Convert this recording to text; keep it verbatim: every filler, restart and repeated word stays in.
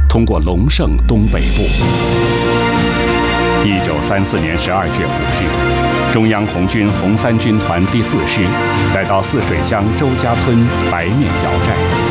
通过隆盛东北部。一九三四年十二月五日，中央红军红三军团第四师来到泗水乡周家村白面窑寨。